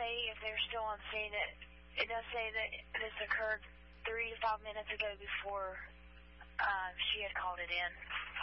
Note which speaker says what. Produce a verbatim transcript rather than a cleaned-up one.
Speaker 1: say if they're still on scene. It, it does say that this occurred three to five minutes ago before uh, she had called it in.